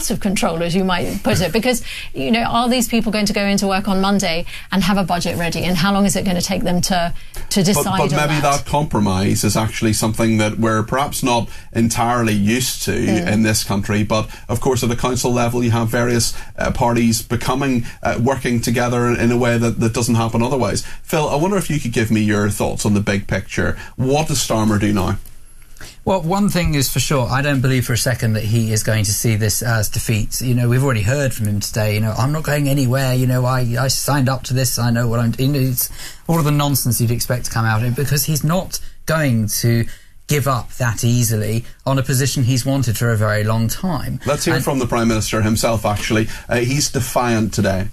out of control, as you might put it, because, you know, are these people going to go into work on Monday and have a budget ready, and how long is it going to take them to decide but maybe that compromise is actually something that we're perhaps not entirely used to in this country, but of course at a council level you have various parties becoming working together in a way that doesn't happen otherwise. Phil, I wonder if you could give me your thoughts on the big picture. What does Starmer do now? Well, one thing is for sure, I don't believe for a second that he is going to see this as defeat. You know, we've already heard from him today, you know, I'm not going anywhere, you know, I signed up to this, I know what I'm doing. It's all of the nonsense you'd expect to come out of it, because he's not going to give up that easily on a position he's wanted for a very long time. Let's hear from the Prime Minister himself, actually. He's defiant today.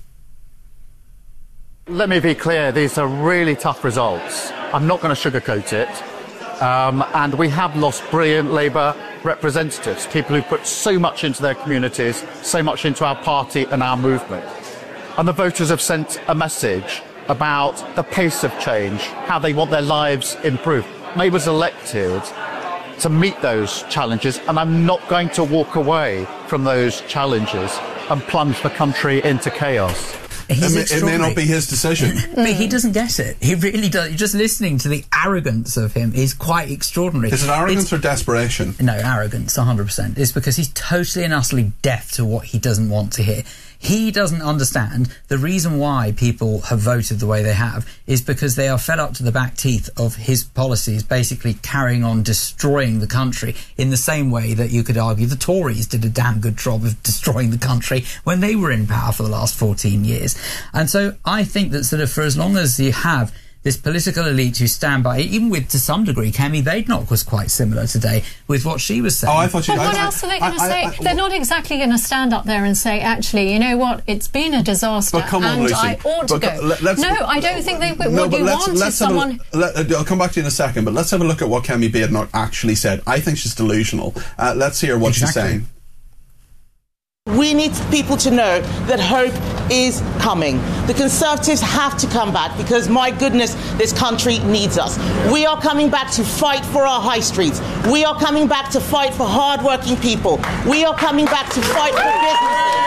Let me be clear, these are really tough results. I'm not going to sugarcoat it. And we have lost brilliant Labour representatives, people who put so much into their communities, so much into our party and our movement. And the voters have sent a message about the pace of change, how they want their lives improved. May was elected to meet those challenges, and I'm not going to walk away from those challenges and plunge the country into chaos. It may not be his decision. But he doesn't get it. He really does. Just listening to the arrogance of him is quite extraordinary. Is it arrogance or desperation? No, arrogance, 100%. It's because he's totally and utterly deaf to what he doesn't want to hear. He doesn't understand the reason why people have voted the way they have is because they are fed up to the back teeth of his policies, basically carrying on destroying the country in the same way that you could argue the Tories did a damn good job of destroying the country when they were in power for the last 14 years. And so I think that sort of for as long as you have this political elite who stand by, even with, to some degree, Kemi Badenoch was quite similar today with what she was saying. Oh, I thought but what else are they going to say? They're not exactly going to stand up there and say, actually, you know what, it's been a disaster on, and Lucy. I ought to go. No, I don't think they would. What you want is someone... I'll come back to you in a second, but let's have a look at what Kemi Badenoch actually said. I think she's delusional. Let's hear what she's saying. We need people to know that hope is coming. The Conservatives have to come back because, my goodness, this country needs us. We are coming back to fight for our high streets. We are coming back to fight for hard-working people. We are coming back to fight for businesses.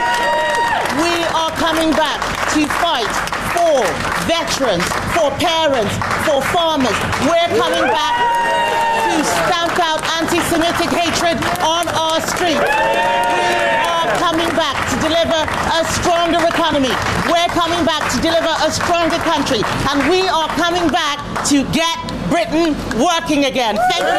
We are coming back to fight for veterans, for parents, for farmers. We're coming back to stamp out anti-Semitic hatred on our streets. Coming back to deliver a stronger economy. We're coming back to deliver a stronger country. And we are coming back to get Britain working again.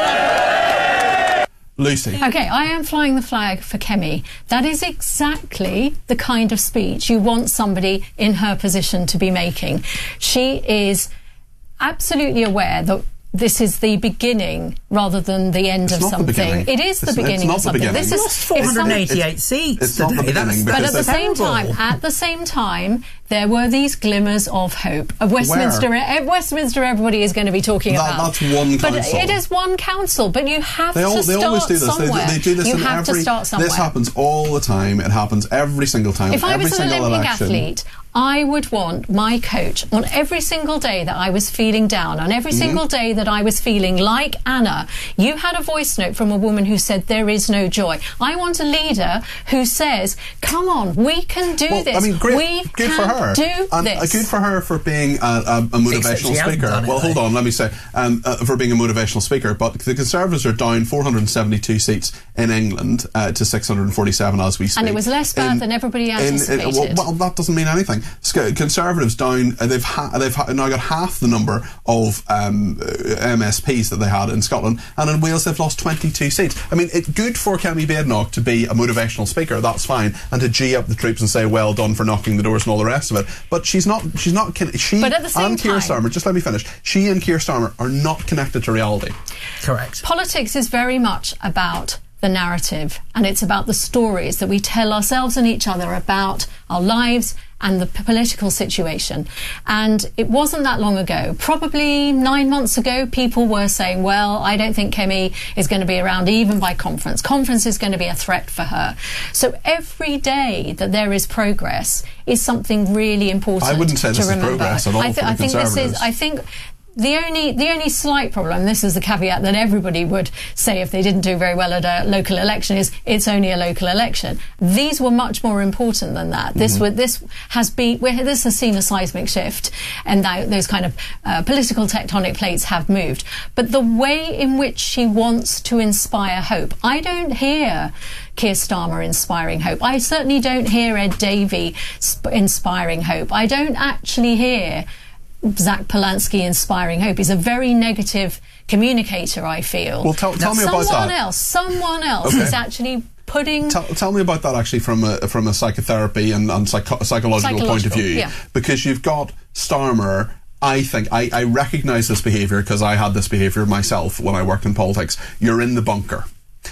Thank you. Lucy. Okay, I am flying the flag for Kemi. That is exactly the kind of speech you want somebody in her position to be making. She is absolutely aware that this is the beginning rather than the end of something. It is the beginning of something. This is 488 seats. It's not the beginning. But at the same time, there were these glimmers of hope. Of Westminster, Westminster, everybody is going to be talking about. That's one council. But it is one council. But you have to start somewhere. They always do this. They do this you have to start somewhere. This happens all the time. It happens every single time. If I was an Olympic athlete, I would want my coach on every single day that I was feeling down, on every single day that I was feeling like Anna. You had a voice note from a woman who said there is no joy. I want a leader who says, come on, we can do this. I mean, great, we good can for her. do this. Good for her for being a motivational speaker. Well, hold on, let me say, for being a motivational speaker. But the Conservatives are down 472 seats in England to 647 as we speak. And it was less bad than everybody anticipated. Well, that doesn't mean anything. Conservatives down, they've now got half the number of MSPs that they had in Scotland, and in Wales they've lost 22 seats. I mean, it's good for Kemi Badenoch to be a motivational speaker, that's fine, and to gee up the troops and say well done for knocking the doors and all the rest of it. But she but at the same time, Keir Starmer, just let me finish, she and Keir Starmer are not connected to reality. Correct. Politics is very much about the narrative, and it's about the stories that we tell ourselves and each other about our lives and the political situation. And it wasn't that long ago, probably 9 months ago, people were saying, well, I don't think Kemi is going to be around even by conference. Conference is going to be a threat for her. So every day that there is progress is something really important to remember. I wouldn't say this is progress at all for the Conservatives. I think the only slight problem, this is the caveat that everybody would say if they didn't do very well at a local election, is it's only a local election. These were much more important than that. This has seen a seismic shift, and those kind of political tectonic plates have moved. But the way in which she wants to inspire hope, I don't hear Keir Starmer inspiring hope. I certainly don't hear Ed Davey inspiring hope. I don't actually hear Zach Polanski inspiring hope. He's a very negative communicator, I feel. Well, tell me about that. Someone else is actually putting... Tell me about that, actually, from a psychotherapy and psychological point of view. Yeah. Because you've got Starmer... I think I recognise this behaviour because I had this behaviour myself when I worked in politics. You're in the bunker.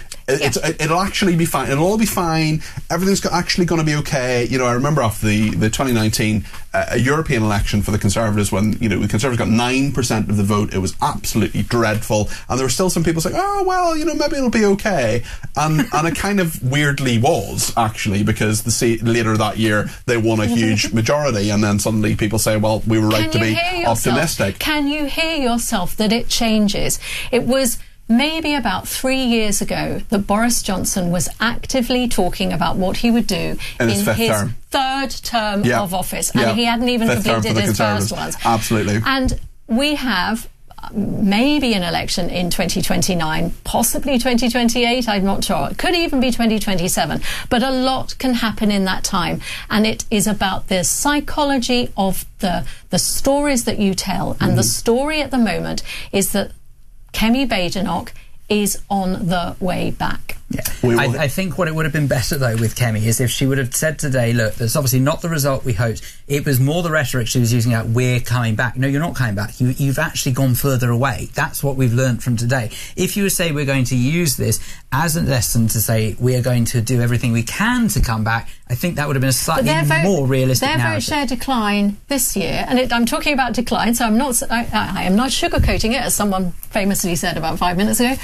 It'll actually be fine. It'll all be fine. Everything's actually going to be okay. You know, I remember after the 2019 European election for the Conservatives, when, you know, the Conservatives got 9% of the vote. It was absolutely dreadful, and there were still some people saying, "Oh well, you know, maybe it'll be okay," and it kind of weirdly was, actually, because later that year they won a huge majority, and then suddenly people say, "Well, we were right to be optimistic." Can you hear yourself that it changes? It was maybe about 3 years ago that Boris Johnson was actively talking about what he would do in his third term of office, and he hadn't even completed his first ones. Absolutely. And we have maybe an election in 2029, possibly 2028, I'm not sure. It could even be 2027. But a lot can happen in that time. And it is about the psychology of the stories that you tell. And the story at the moment is that Kemi Badenoch is on the way back. Yeah. I think what it would have been better, though, with Kemi is if she would have said today, look, that's obviously not the result we hoped. It was more the rhetoric she was using, we're coming back. No, you're not coming back. You've actually gone further away. That's what we've learned from today. If you say we're going to use this as a lesson to say we are going to do everything we can to come back, I think that would have been a slightly more realistic narrative. Their vote share decline this year, and I'm talking about decline, so I am not sugarcoating it, as someone famously said about 5 minutes ago.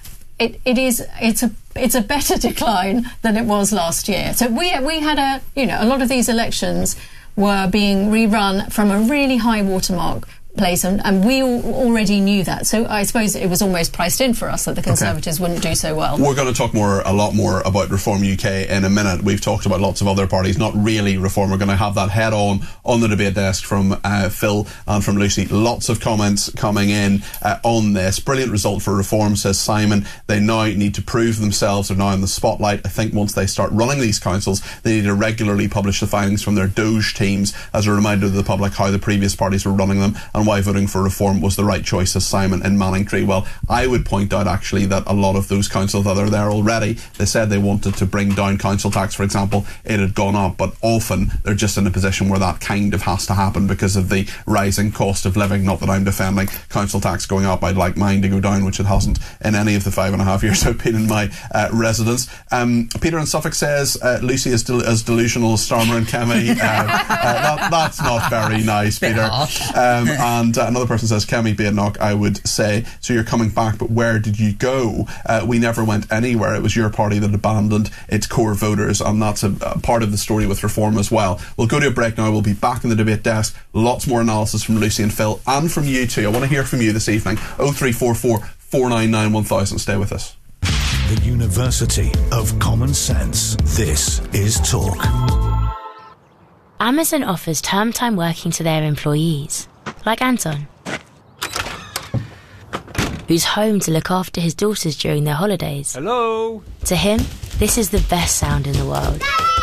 It's a better decline than it was last year. So we had a lot of these elections were being rerun from a really high watermark place, and we already knew that. So I suppose it was almost priced in for us that the Conservatives wouldn't do so well. We're going to talk a lot more about Reform UK in a minute. We've talked about lots of other parties, not really Reform. We're going to have that head on the debate desk from Phil and from Lucy. Lots of comments coming in on this. Brilliant result for Reform, says Simon. They now need to prove themselves. They're now in the spotlight. I think once they start running these councils, they need to regularly publish the findings from their Doge teams as a reminder to the public how the previous parties were running them and why voting for Reform was the right choice, as Simon in Manningtree. Well, I would point out actually that a lot of those councils that are there already, they said they wanted to bring down council tax, for example. It had gone up, but often they're just in a position where that kind of has to happen because of the rising cost of living. Not that I'm defending council tax going up. I'd like mine to go down, which it hasn't in any of the 5.5 years I've been in my residence. Peter in Suffolk says Lucy is as delusional as Starmer and Kemi. That's not very nice, Peter. And another person says, Kemi Badenoch, I would say, so you're coming back, but where did you go? We never went anywhere. It was your party that abandoned its core voters, and that's a part of the story with Reform as well. We'll go to a break now. We'll be back in the debate desk. Lots more analysis from Lucy and Phil, and from you too. I want to hear from you this evening. 0344 499 1000. Stay with us. The University of Common Sense. This is Talk. Amazon offers term time working to their employees, like Anton, who's home to look after his daughters during their holidays. Hello? To him, this is the best sound in the world.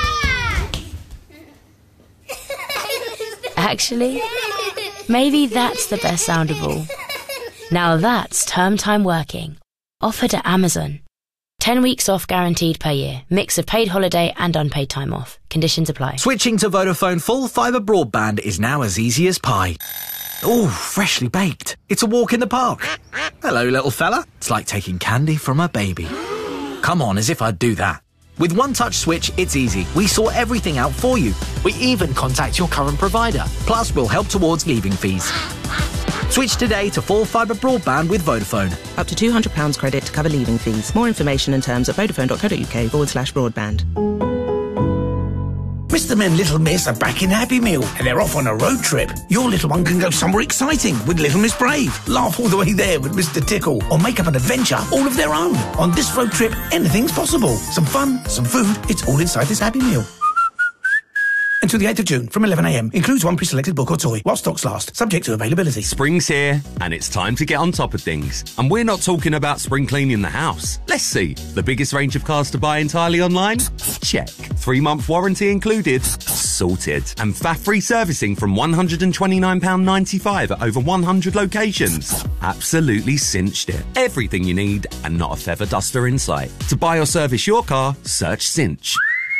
Actually, maybe that's the best sound of all. Now that's term time working, offered at Amazon. 10 weeks off guaranteed per year. Mix of paid holiday and unpaid time off. Conditions apply. Switching to Vodafone full fibre broadband is now as easy as pie. Ooh, freshly baked. It's a walk in the park. Hello, little fella. It's like taking candy from a baby. Come on, as if I'd do that. With One Touch Switch, it's easy. We sort everything out for you. We even contact your current provider. Plus, we'll help towards leaving fees. Switch today to full fibre broadband with Vodafone. Up to £200 credit to cover leaving fees. More information and terms at vodafone.co.uk/broadband. Mr. and Little Miss are back in Happy Meal and they're off on a road trip. Your little one can go somewhere exciting with Little Miss Brave, laugh all the way there with Mr. Tickle, or make up an adventure all of their own. On this road trip, anything's possible. Some fun, some food, it's all inside this Happy Meal. Until the 8th of June from 11 a.m. Includes one pre-selected book or toy while stocks last, subject to availability. Spring's here and it's time to get on top of things. And we're not talking about spring cleaning the house. Let's see. The biggest range of cars to buy entirely online? Check. 3-month warranty included? Sorted. And faff-free servicing from £129.95 at over 100 locations? Absolutely cinched it. Everything you need and not a feather duster in sight. To buy or service your car, search Cinch.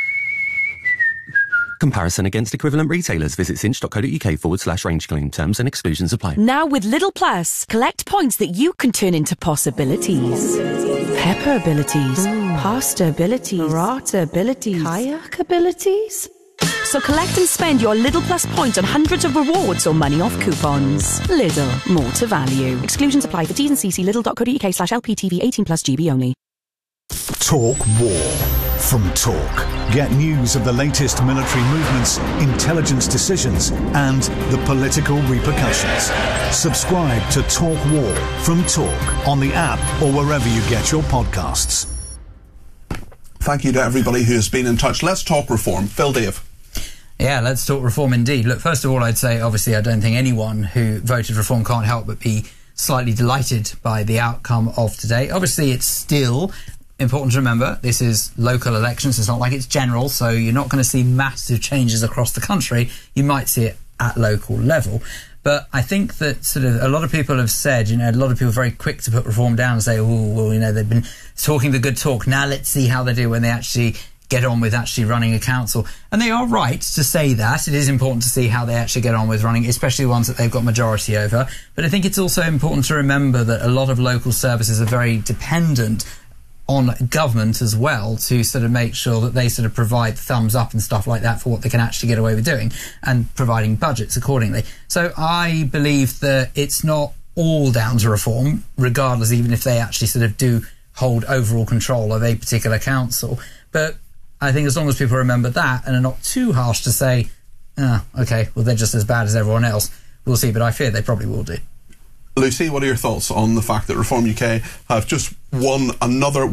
Comparison against equivalent retailers. Visit cinch.co.uk/range claim. Terms and exclusions apply. Now with Lidl Plus, collect points that you can turn into possibilities. Pepper abilities, pasta abilities, burrata abilities, kayak abilities. So collect and spend your Lidl Plus points on hundreds of rewards or money off coupons. Lidl, more to value. Exclusions apply for T's and C's. Lidl.co.uk/LPTV 18+ GB only. Talk War. From Talk, get news of the latest military movements, intelligence decisions, and the political repercussions. Subscribe to Talk War from Talk on the app or wherever you get your podcasts. Thank you to everybody who has been in touch. Let's talk reform. Phil Dave. Yeah, let's talk reform indeed. Look, first of all, I'd say, obviously, I don't think anyone who voted reform can't help but be slightly delighted by the outcome of today. Obviously, it's still important to remember this is local elections. It's not like it's general, so you're not going to see massive changes across the country. You might see it at local level. But I think that sort of a lot of people have said, a lot of people are very quick to put reform down and say, oh, well, they've been talking the good talk. Now let's see how they do when they actually get on with actually running a council. And they are right to say that. It is important to see how they actually get on with running, especially the ones that they've got majority over. But I think it's also important to remember that a lot of local services are very dependent on government as well to sort of make sure that they sort of provide thumbs up and stuff like that for what they can actually get away with doing and providing budgets accordingly. So I believe that it's not all down to reform, regardless, even if they actually sort of do hold overall control of a particular council. But I think as long as people remember that and are not too harsh to say, okay, well, they're just as bad as everyone else, we'll see. But I fear they probably will do. Lucy, what are your thoughts on the fact that Reform UK have just won another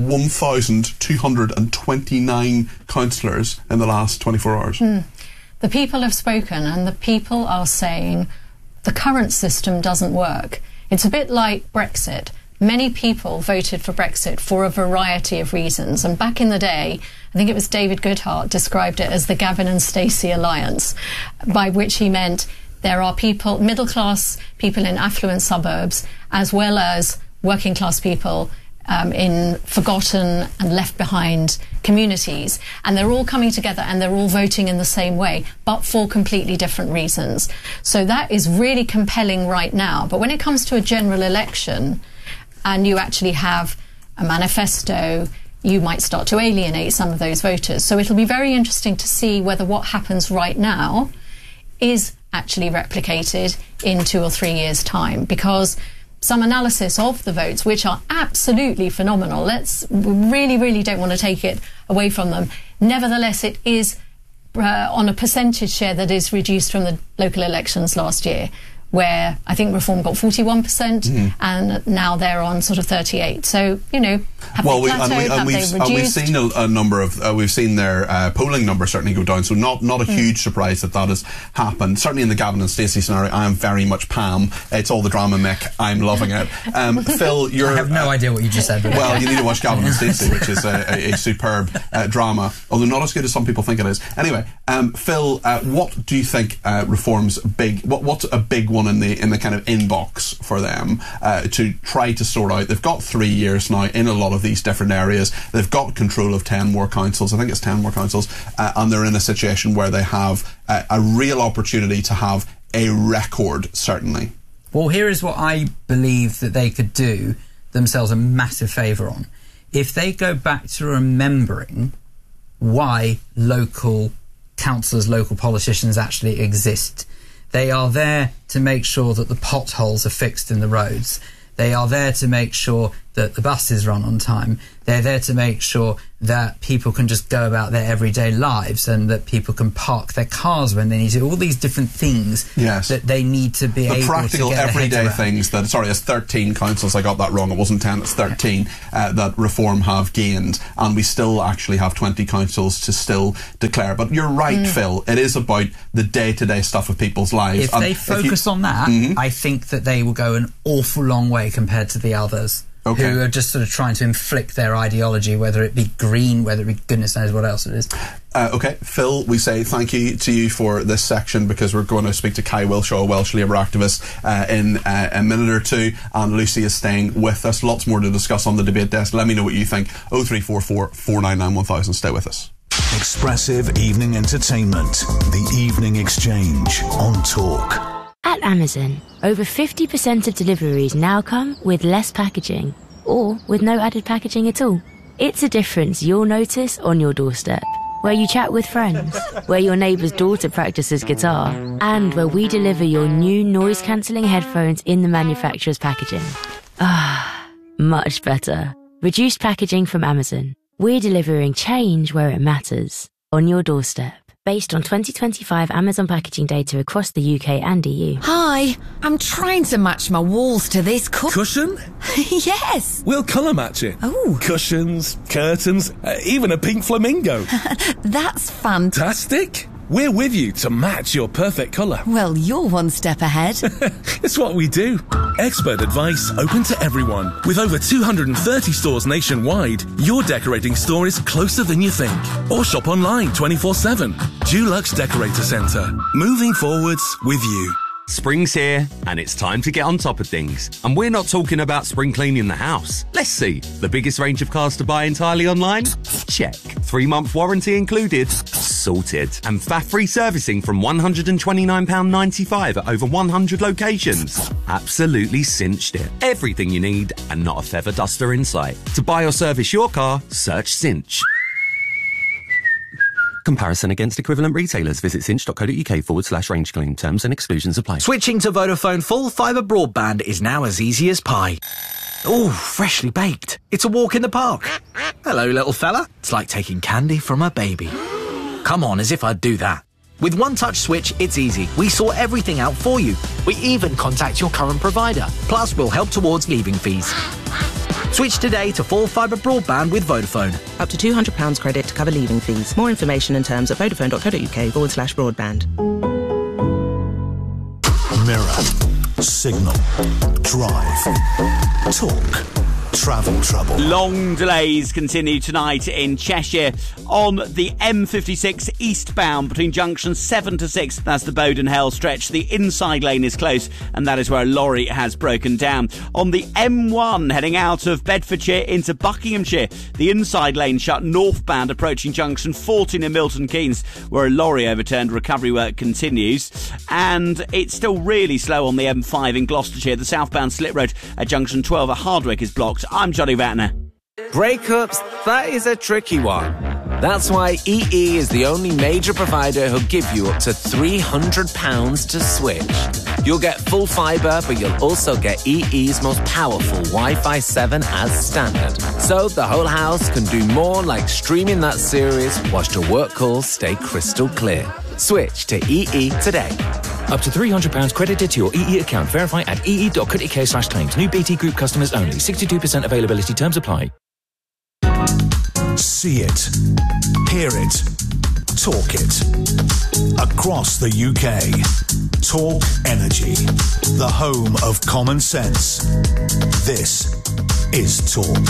1,229 councillors in the last 24 hours? The people have spoken, and the people are saying the current system doesn't work. It's a bit like Brexit. Many people voted for Brexit for a variety of reasons, and back in the day, I think it was David Goodhart described it as the Gavin and Stacey alliance, by which he meant there are people, middle-class people in affluent suburbs, as well as working-class people in forgotten and left-behind communities. And they're all coming together and they're all voting in the same way, but for completely different reasons. So that is really compelling right now. But when it comes to a general election, and you actually have a manifesto, you might start to alienate some of those voters. So it'll be very interesting to see whether what happens right now is actually replicated in 2 or 3 years' time, because some analysis of the votes, which are absolutely phenomenal, we really don't want to take it away from them. Nevertheless, it is on a percentage share that is reduced from the local elections last year, where I think Reform got 41%, and now they're on sort of 38. So, have they plateaued? Have they reduced? And we've seen a number of, we've seen their polling number certainly go down, so not a huge surprise that has happened. Certainly in the Gavin and Stacey scenario, I am very much Pam. It's all the drama, Mick. I'm loving it. Phil, I have no idea what you just said. Well, you need to watch Gavin and Stacey, which is a superb drama, although not as good as some people think it is. Anyway, Phil, what do you think Reform's big, what's a big one in the kind of inbox for them to try to sort out? They've got 3 years now in a lot of these different areas. They've got control of 10 more councils. I think it's 10 more councils, and they're in a situation where they have a real opportunity to have a record, certainly. Well, here is what I believe that they could do themselves a massive favour on. If they go back to remembering why local councillors, local politicians actually exist. They are there to make sure that the potholes are fixed in the roads. They are there to make sure that the buses run on time. They're there to make sure that people can just go about their everyday lives and that people can park their cars when they need to. All these different things that they need to be able to get practical their heads everyday around. things that, sorry, it's 13 councils, I got that wrong, it wasn't 10, it's 13 that Reform have gained, and we still actually have 20 councils to still declare. But you're right, Phil, it is about the day-to-day stuff of people's lives. If they focus on that, I think that they will go an awful long way compared to the others. Okay. Who are just sort of trying to inflict their ideology, whether it be green, whether it be goodness knows what else it is. Okay, Phil, we say thank you to you for this section, because we're going to speak to Kai Wilshaw, a Welsh Labour activist, in a minute or two, and Lucy is staying with us. Lots more to discuss on the debate desk. Let me know what you think. 0344 499 1000. Stay with us. Expressive evening entertainment. The Evening Exchange on Talk. At Amazon, over 50% of deliveries now come with less packaging, or with no added packaging at all. It's a difference you'll notice on your doorstep, where you chat with friends, where your neighbour's daughter practices guitar, and where we deliver your new noise-cancelling headphones in the manufacturer's packaging. Ah, much better. Reduced packaging from Amazon. We're delivering change where it matters, on your doorstep. Based on 2025 Amazon packaging data across the UK and EU. Hi, I'm trying to match my walls to this cushion? Yes. We'll colour match it. Oh. Cushions, curtains, even a pink flamingo. That's fantastic. We're with you to match your perfect colour. Well, you're one step ahead. It's what we do. Expert advice open to everyone. With over 230 stores nationwide, your decorating store is closer than you think. Or shop online 24/7. Dulux Decorator Centre. Moving forwards with you. Spring's here, and it's time to get on top of things. And we're not talking about spring cleaning the house. Let's see. The biggest range of cars to buy entirely online? Check. 3-month warranty included? Sorted. And faff-free servicing from £129.95 at over 100 locations? Absolutely cinched it. Everything you need, and not a feather duster in sight. To buy or service your car, search Cinch. Comparison against equivalent retailers. Visit cinch.co.uk/range claim. Terms and exclusions apply. Switching to Vodafone full fibre broadband is now as easy as pie. Oh, freshly baked. It's a walk in the park. Hello, little fella. It's like taking candy from a baby. Come on, as if I'd do that. With One Touch Switch, it's easy. We sort everything out for you. We even contact your current provider. Plus, we'll help towards leaving fees. Switch today to full fibre broadband with Vodafone. Up to £200 credit to cover leaving fees. More information and terms at vodafone.co.uk/broadband. Mirror, Signal, Drive, Talk, Travel Trouble. Long delays continue tonight in Cheshire on the M56 eastbound between junctions 7 to 6. That's the Bowden-Hell stretch. The inside lane is closed, and that is where a lorry has broken down. On the M1 heading out of Bedfordshire into Buckinghamshire, the inside lane shut northbound approaching junction 14 in Milton Keynes, where a lorry overturned. Recovery work continues, and it's still really slow on the M5 in Gloucestershire. The southbound slip road at junction 12 at Hardwick is blocked. I'm Johnny Vatner. Breakups, that is a tricky one. That's why EE is the only major provider who'll give you up to £300 to switch. You'll get full fibre, but you'll also get EE's most powerful Wi-Fi 7 as standard. So the whole house can do more, like streaming that series whilst your work calls stay crystal clear. Switch to EE today. Up to £300 credited to your EE account. Verify at ee.co.uk/claims. New BT Group customers only. 62% availability. Terms apply. See it, hear it, talk it. Across the UK. Talk Energy, the home of common sense. This is Talk.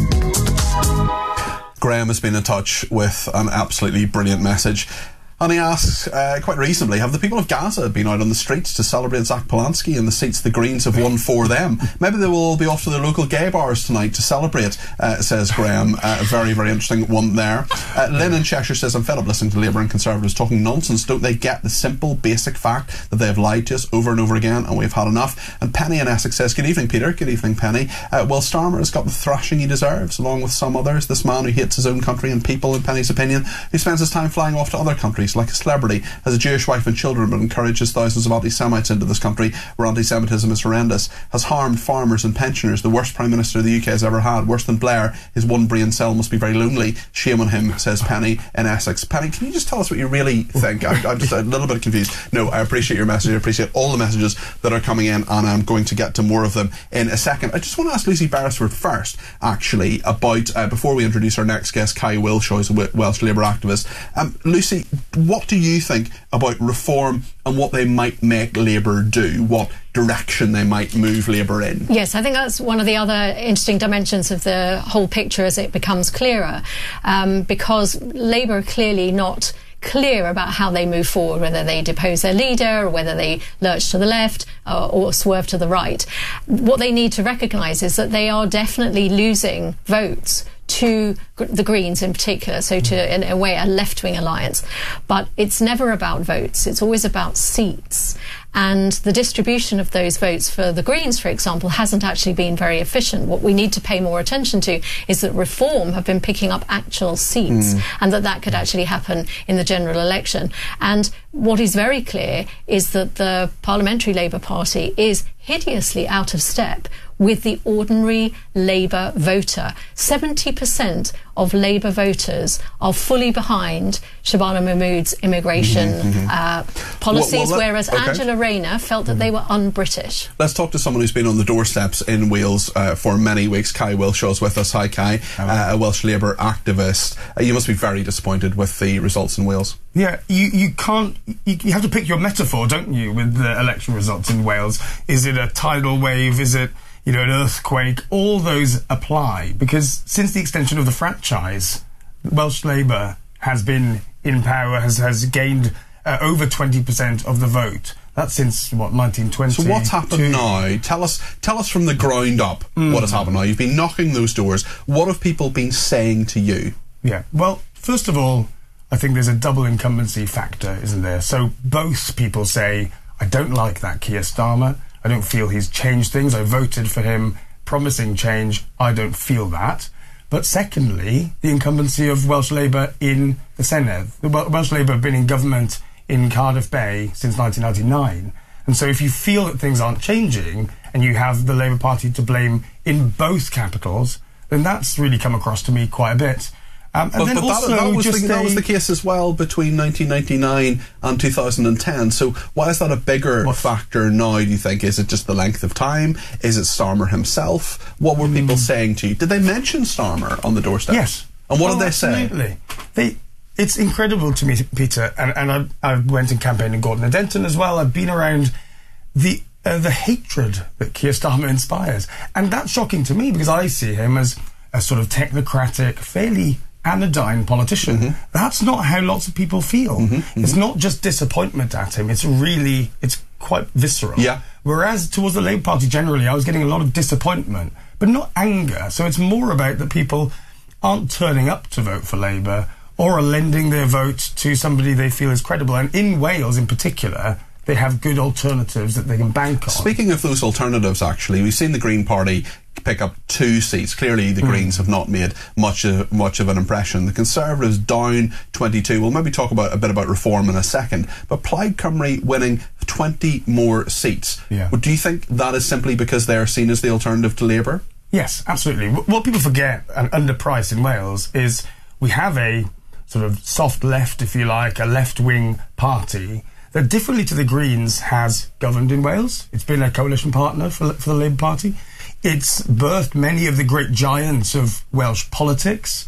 Graham has been in touch with an absolutely brilliant message. And he asks, quite reasonably, have the people of Gaza been out on the streets to celebrate Zach Polanski and the seats the Greens have won for them? Maybe they will all be off to their local gay bars tonight to celebrate, says Graham. A very, very interesting one there. Lynn in Cheshire says, I'm fed up listening to Labour and Conservatives talking nonsense. Don't they get the simple, basic fact that they have lied to us over and over again, and we've had enough? And Penny in Essex says, good evening, Peter. Good evening, Penny. Well, Starmer has got the thrashing he deserves, along with some others. This man who hates his own country and people, in Penny's opinion, who spends his time flying off to other countries countries, like a celebrity, has a Jewish wife and children, but encourages thousands of anti-Semites into this country where anti-Semitism is horrendous, has harmed farmers and pensioners, the worst Prime Minister the UK has ever had, worse than Blair. His one brain cell must be very lonely. Shame on him, says Penny in Essex. Penny, can you just tell us what you really think? I'm just a little bit confused. No, I appreciate your message. I appreciate all the messages that are coming in, and I'm going to get to more of them in a second. I just want to ask Lucy Beresford first, actually, about, before we introduce our next guest, Kai Wilshaw, who's a Welsh Labour activist. Lucy, what do you think about reform and what they might make Labour do? What direction they might move Labour in? Yes, I think that's one of the other interesting dimensions of the whole picture as it becomes clearer, because Labour are clearly not clear about how they move forward, whether they depose their leader or whether they lurch to the left or swerve to the right. What they need to recognise is that they are definitely losing votes to the Greens in particular, so to, in a way, a left-wing alliance. But it's never about votes, it's always about seats. And the distribution of those votes for the Greens, for example, hasn't actually been very efficient. What we need to pay more attention to is that Reform have been picking up actual seats, and that could actually happen in the general election. And what is very clear is that the Parliamentary Labour Party is hideously out of step with the ordinary Labour voter. 70% of Labour voters are fully behind Shabana Mahmood's immigration policies, whereas Angela Rayner felt that they were un-British. Let's talk to someone who's been on the doorsteps in Wales for many weeks. Kai Wilshaw is with us. Hi, Kai, a Welsh Labour activist. You must be very disappointed with the results in Wales. Yeah, you can't. You have to pick your metaphor, don't you, with the election results in Wales? Is it a tidal wave? Is it, an earthquake? All those apply, because since the extension of the franchise, Welsh Labour has been in power, has gained over 20% of the vote. That's since, 1920. So what's happened now? Tell us from the ground up what has happened now. You've been knocking those doors. What have people been saying to you? Yeah, well, first of all, I think there's a double incumbency factor, isn't there? So both people say, I don't like that Keir Starmer. I don't feel he's changed things. I voted for him, promising change. I don't feel that. But secondly, the incumbency of Welsh Labour in the Senedd. Welsh Labour have been in government in Cardiff Bay since 1999. And so if you feel that things aren't changing and you have the Labour Party to blame in both capitals, then that's really come across to me quite a bit. And then also that was the case as well between 1999 and 2010. So why is that a bigger factor now, do you think? Is it just the length of time? Is it Starmer himself? What were people saying to you? Did they mention Starmer on the doorstep? Yes. And what did they say? Absolutely. It's incredible to me, Peter, and I went and campaigned in Gordon and Denton as well. I've been around the hatred that Keir Starmer inspires. And that's shocking to me, because I see him as a sort of technocratic, fairly anodyne politician. That's not how lots of people feel. It's not just disappointment at him, it's quite visceral. Yeah. Whereas towards the Labour Party generally, I was getting a lot of disappointment, but not anger. So it's more about that people aren't turning up to vote for Labour or are lending their vote to somebody they feel is credible. And in Wales in particular, they have good alternatives that they can bank on. Speaking of those alternatives, actually, we've seen the Green Party pick up 2 seats. Clearly, the Greens have not made much of an impression. The Conservatives down 22. We'll maybe talk a bit about Reform in a second. But Plaid Cymru winning 20 more seats. Yeah. Do you think that is simply because they're seen as the alternative to Labour? Yes, absolutely. What people forget, and underpriced in Wales, is we have a sort of soft left, if you like, a left-wing party that, differently to the Greens, has governed in Wales. It's been a coalition partner for the Labour Party. It's birthed many of the great giants of Welsh politics.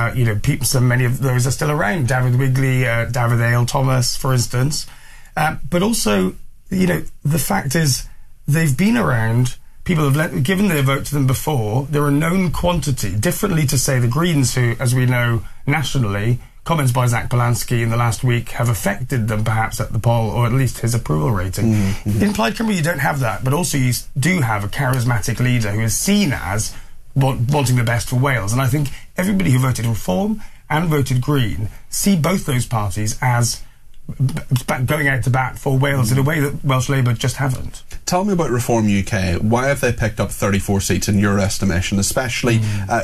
Many of those are still around. David Wigley, David Ale Thomas, for instance. But also, the fact is, they've been around. People have given their vote to them before. They're a known quantity, differently to, say, the Greens, who, as we know nationally, comments by Zach Polanski in the last week have affected them perhaps at the poll, or at least his approval rating. In Plaid Cymru you don't have that, but also you do have a charismatic leader who is seen as wanting the best for Wales. And I think everybody who voted Reform and voted Green see both those parties as going out to bat for Wales in a way that Welsh Labour just haven't. Tell me about Reform UK. Why have they picked up 34 seats in your estimation, especially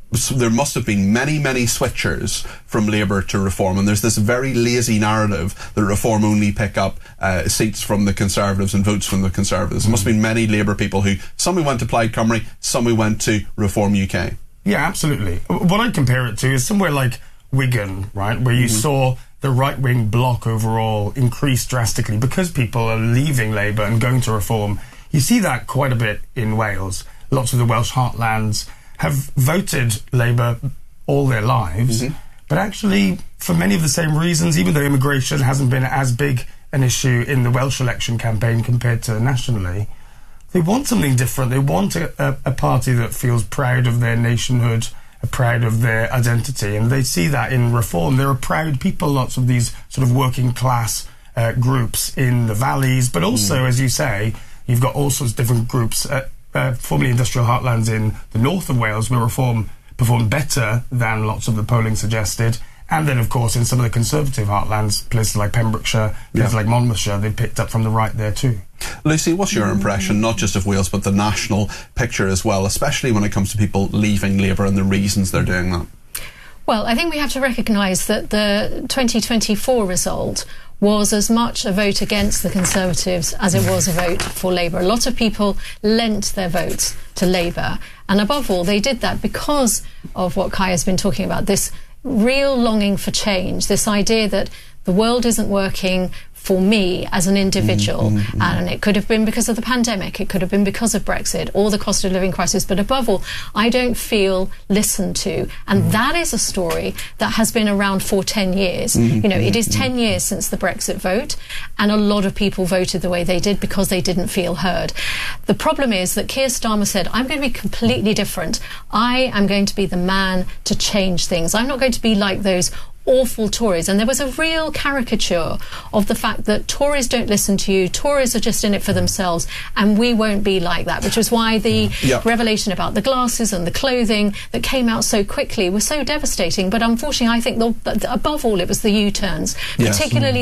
there must have been many, many switchers from Labour to Reform, and there's this very lazy narrative that Reform only pick up seats from the Conservatives and votes from the Conservatives. There must have been many Labour people some who went to Plaid Cymru, some who went to Reform UK. Yeah, absolutely. What I'd compare it to is somewhere like Wigan, right, where you saw the right-wing bloc overall increase drastically because people are leaving Labour and going to Reform. You see that quite a bit in Wales. Lots of the Welsh heartlands have voted Labour all their lives, but actually for many of the same reasons, even though immigration hasn't been as big an issue in the Welsh election campaign compared to nationally, they want something different. They want a party that feels proud of their nationhood, proud of their identity, and they see that in Reform. There are proud people, lots of these sort of working class groups in the valleys, but also, as you say, you've got all sorts of different groups, formerly industrial heartlands in the north of Wales, where Reform performed better than lots of the polling suggested. And then, of course, in some of the Conservative heartlands, places like Pembrokeshire, places like Monmouthshire, they picked up from the right there too. Lucy, what's your impression, not just of Wales, but the national picture as well, especially when it comes to people leaving Labour and the reasons they're doing that? Well, I think we have to recognise that the 2024 result was as much a vote against the Conservatives as it was a vote for Labour. A lot of people lent their votes to Labour, and above all, they did that because of what Kai has been talking about, this real longing for change, this idea that the world isn't working for me as an individual, and it could have been because of the pandemic, it could have been because of Brexit or the cost of living crisis, but above all, I don't feel listened to, and that is a story that has been around for 10 years. You know, it is 10 years since the Brexit vote, and a lot of people voted the way they did because they didn't feel heard. The problem is that Keir Starmer said, I'm going to be completely different. I am going to be the man to change things. I'm not going to be like those awful Tories. And there was a real caricature of the fact that Tories don't listen to you, Tories are just in it for themselves, and we won't be like that, which was why the revelation about the glasses and the clothing that came out so quickly was so devastating. But unfortunately, I think above all, it was the U-turns, particularly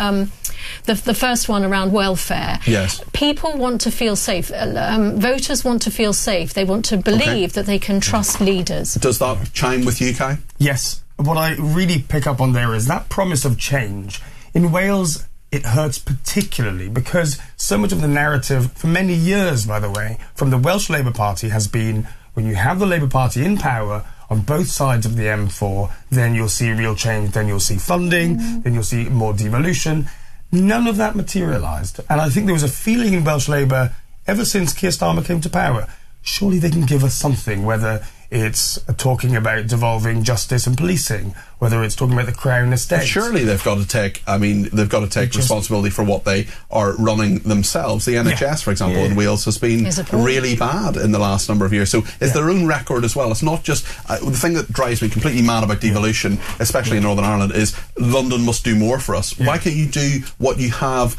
the first one around welfare. Yes. People want to feel safe. Voters want to feel safe. They want to believe that they can trust leaders. Does that chime with you, Kai? Yes. What I really pick up on there is that promise of change. In Wales, it hurts particularly because so much of the narrative, for many years, by the way, from the Welsh Labour Party has been, when you have the Labour Party in power on both sides of the M4, then you'll see real change, then you'll see funding, then you'll see more devolution. None of that materialised. And I think there was a feeling in Welsh Labour, ever since Keir Starmer came to power, surely they can give us something, whether it's talking about devolving justice and policing, whether it's talking about the Crown Estate. Well, surely they've got to take, responsibility for what they are running themselves. The NHS, for example, in Wales has been really bad in the last number of years. So it's their own record as well. It's not just... the thing that drives me completely mad about devolution, especially in Northern Ireland, is London must do more for us. Why can't you do what you have,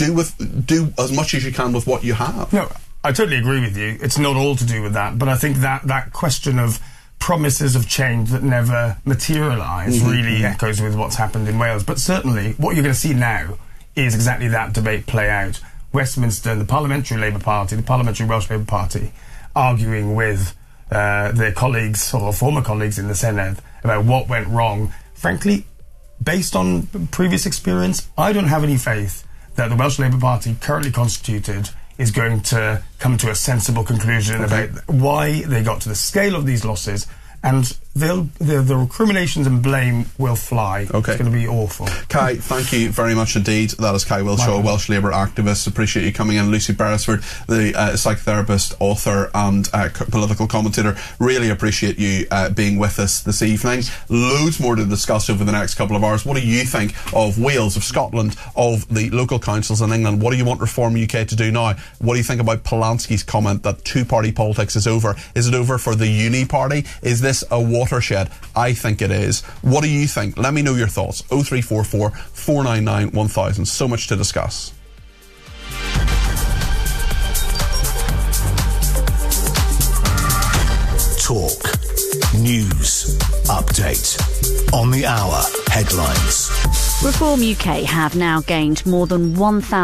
do as much as you can with what you have? No, I totally agree with you. It's not all to do with that, but I think that question of promises of change that never materialise really echoes with what's happened in Wales. But certainly, what you're going to see now is exactly that debate play out. Westminster, the Parliamentary Labour Party, the Parliamentary Welsh Labour Party, arguing with their colleagues or former colleagues in the Senedd about what went wrong. Frankly, based on previous experience, I don't have any faith that the Welsh Labour Party, currently constituted, is going to come to a sensible conclusion about why they got to the scale of these losses, and the recriminations and blame will fly. It's going to be awful. Kai, thank you very much indeed. That is Kai Wilshaw, Welsh Labour activist. Appreciate you coming in. Lucy Beresford, the psychotherapist, author and political commentator. Really appreciate you being with us this evening. Loads more to discuss over the next couple of hours. What do you think of Wales, of Scotland, of the local councils in England? What do you want Reform UK to do now? What do you think about Polanski's comment that two-party politics is over? Is it over for the Uni Party? Is this a watershed? I think it is. What do you think? Let me know your thoughts. 0344 499 1000. So much to discuss. Talk. News. Update. On the hour. headlines. Reform UK have now gained more than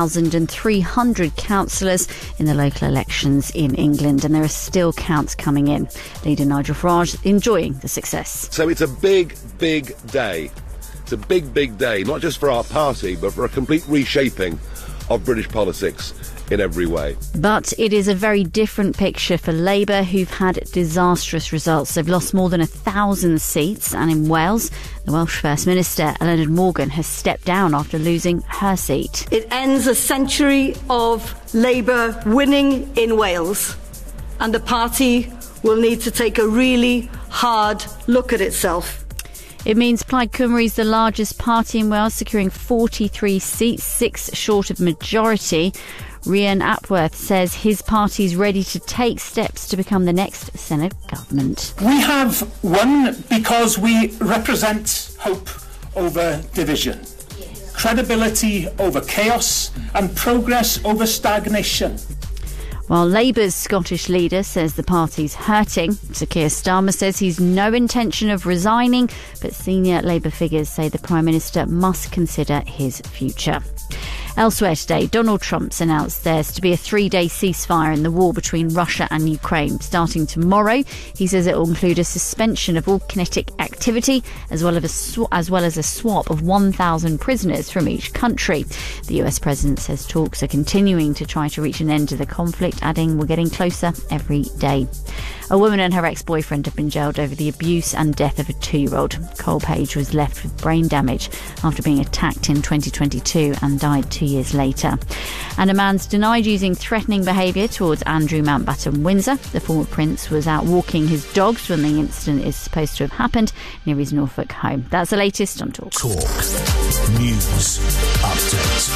1,300 councillors in the local elections in England, and there are still counts coming in. Leader Nigel Farage enjoying the success. So it's a big, big day. It's a big, big day, not just for our party, but for a complete reshaping of British politics in every way. But it is a very different picture for Labour, who've had disastrous results. They've lost more than 1,000 seats, and in Wales, the Welsh First Minister, Eluned Morgan, has stepped down after losing her seat. It ends a century of Labour winning in Wales, and the party will need to take a really hard look at itself. It means Plaid Cymru is the largest party in Wales, securing 43 seats, 6 short of majority. Rhian Apworth says his party is ready to take steps to become the next Senate government. We have won because we represent hope over division, credibility over chaos, and progress over stagnation. While Labour's Scottish leader says the party's hurting, Sir Keir Starmer says he's no intention of resigning, but senior Labour figures say the Prime Minister must consider his future. Elsewhere today, Donald Trump's announced there's to be a 3-day ceasefire in the war between Russia and Ukraine. Starting tomorrow, he says it will include a suspension of all kinetic activity, as well as a swap of 1,000 prisoners from each country. The US president says talks are continuing to try to reach an end to the conflict, adding, "We're getting closer every day." A woman and her ex-boyfriend have been jailed over the abuse and death of a 2-year-old. Cole Page was left with brain damage after being attacked in 2022 and died 2 years later. And a man's denied using threatening behaviour towards Andrew Mountbatten Windsor. The former prince was out walking his dogs when the incident is supposed to have happened near his Norfolk home. That's the latest on Talk. Talk News Update.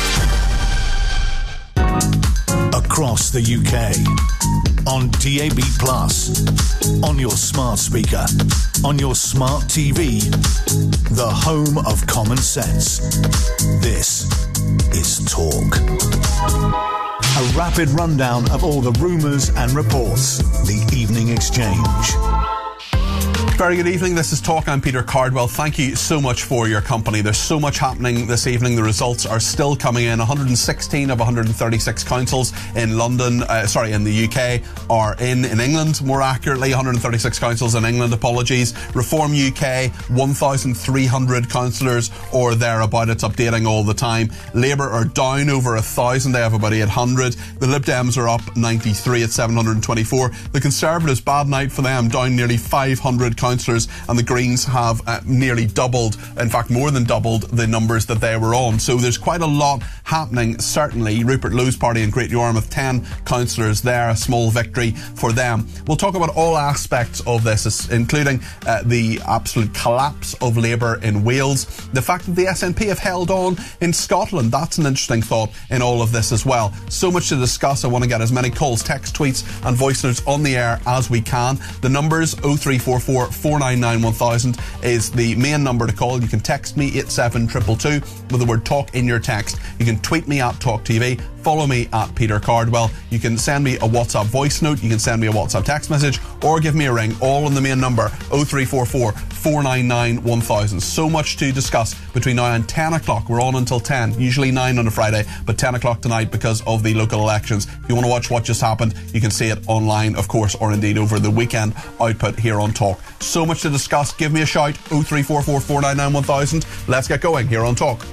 Across the UK, on DAB+, on your smart speaker, on your smart TV, the home of common sense. This is Talk. A rapid rundown of all the rumours and reports. The Evening Exchange. Very good evening. This is Talk. I'm Peter Cardwell. Thank you so much for your company. There's so much happening this evening. The results are still coming in. 116 of 136 councils in London, in the UK are in England, more accurately. 136 councils in England, apologies. Reform UK, 1,300 councillors or thereabout. It's updating all the time. Labour are down over 1,000. They have about 800. The Lib Dems are up 93 at 724. The Conservatives, bad night for them, down nearly 500 councillors, and the Greens have nearly doubled, in fact more than doubled, the numbers that they were on. So there's quite a lot happening, certainly. Rupert Lowe's party in Great Yarmouth, 10 councillors there, a small victory for them. We'll talk about all aspects of this, including the absolute collapse of Labour in Wales, the fact that the SNP have held on in Scotland. That's an interesting thought in all of this as well. So much to discuss. I want to get as many calls, text, tweets and voice notes on the air as we can. The numbers 0344 499 1000 is the main number to call. You can text me 87222 with the word talk in your text. You can tweet me at Talk TV. Follow me at Peter Cardwell. You can send me a WhatsApp voice note. You can send me a WhatsApp text message or give me a ring, all on the main number 0344 499 1000. So much to discuss between now and 10 o'clock. We're on until 10, usually 9 on a Friday, but 10 o'clock tonight because of the local elections. If you want to watch what just happened, you can see it online, of course, or indeed over the weekend output here on Talk. So much to discuss. Give me a shout, 0344 499 1000. Let's get going here on Talk.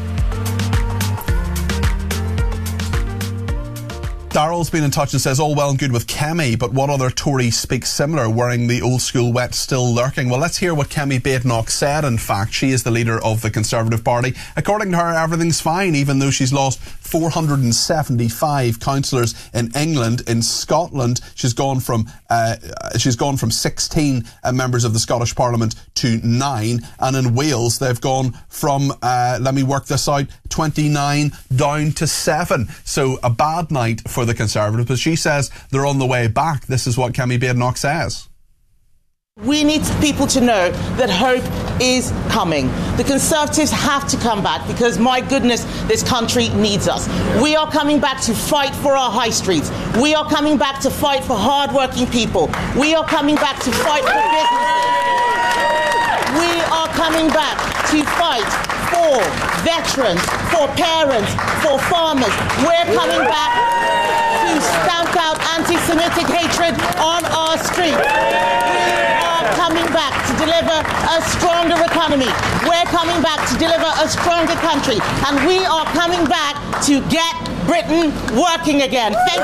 Daryl's been in touch and says, all well and good with Kemi, but what other Tory speaks similar, wearing the old school wet still lurking? Well, let's hear what Kemi Badenoch said. In fact, she is the leader of the Conservative Party. According to her, everything's fine, even though she's lost 475 councillors in England. In Scotland, she's gone from 16 members of the Scottish Parliament to 9, and in Wales they've gone from let me work this out, 29 down to 7. So a bad night for the Conservatives, but she says they're on the way back. This is what Kemi Badenoch says. We need people to know that hope is coming. The Conservatives have to come back because, my goodness, this country needs us. We are coming back to fight for our high streets. We are coming back to fight for hard-working people. We are coming back to fight for businesses. We are coming back to fight for veterans, for parents, for farmers. We're coming back to stamp out anti-Semitic hatred on our streets. We are coming back to deliver a stronger economy. We're coming back to deliver a stronger country. And we are coming back to get Britain working again. Thank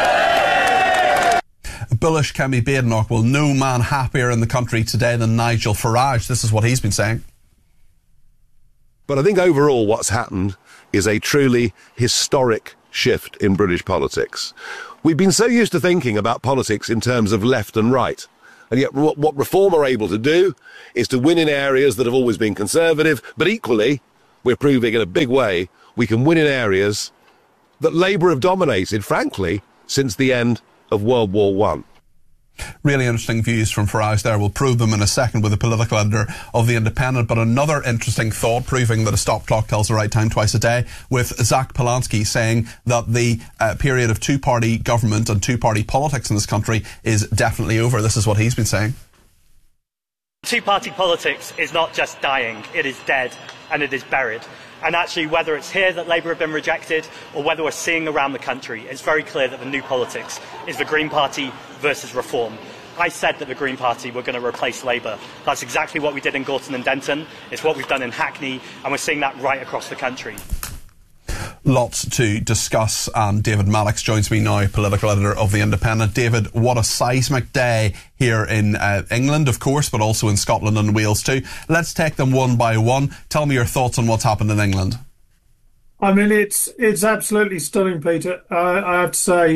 you. Bullish Kemi Badenoch. Well, no man happier in the country today than Nigel Farage. This is what he's been saying. But I think overall what's happened is a truly historic shift in British politics. We've been so used to thinking about politics in terms of left and right. And yet what Reform are able to do is to win in areas that have always been conservative, but equally, we're proving in a big way, we can win in areas that Labour have dominated, frankly, since the end of World War I. Really interesting views from Farage there. We'll probe them in a second with the political editor of The Independent. But another interesting thought, proving that a stop clock tells the right time twice a day, with Zach Polanski saying that the period of two-party government and two-party politics in this country is definitely over. This is what he's been saying. Two-party politics is not just dying, it is dead and it is buried. And actually, whether it's here that Labour have been rejected or whether we're seeing around the country, it's very clear that the new politics is the Green Party versus Reform. I said that the Green Party were going to replace Labour. That's exactly what we did in Gorton and Denton. It's what we've done in Hackney, and we're seeing that right across the country. Lots to discuss, and David Maddox joins me now, political editor of The Independent. David, what a seismic day here in England, of course, but also in Scotland and Wales too. Let's take them one by one. Tell me your thoughts on what's happened in England. I mean, it's absolutely stunning, Peter. I have to say,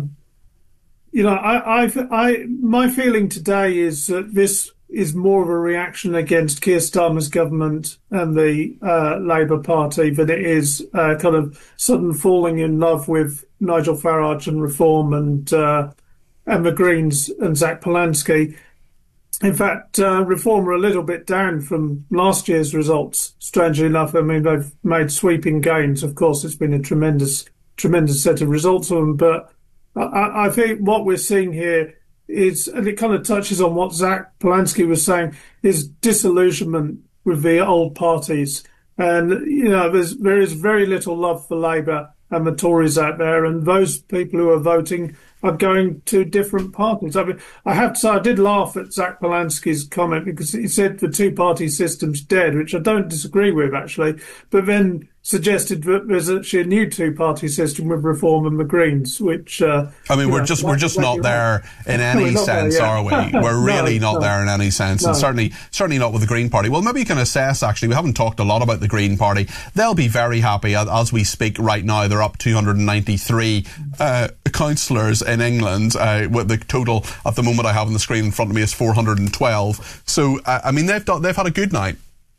my feeling today is that this is more of a reaction against Keir Starmer's government and the Labour Party than it is kind of sudden falling in love with Nigel Farage and Reform and the Greens and Zach Polanski. In fact, Reform are a little bit down from last year's results, strangely enough. I mean, they've made sweeping gains. Of course, it's been a tremendous set of results for them. But I think what we're seeing here is, and it kind of touches on what Zach Polanski was saying, is disillusionment with the old parties. And, there is very little love for Labour and the Tories out there, and those people who are voting are going to different parties. I mean, I have to say, I did laugh at Zach Polanski's comment because he said the two-party system's dead, which I don't disagree with, actually, but then suggested that there's actually a new two-party system with Reform and the Greens, which... I mean, we're just not there in any sense, are we? We're really not there in any sense, and certainly not with the Green Party. Well, maybe you can assess, actually, we haven't talked a lot about the Green Party. They'll be very happy. As we speak right now, they're up 293 councillors in England, with the total at the moment I have on the screen in front of me is 412. So, I mean, they've had a good night.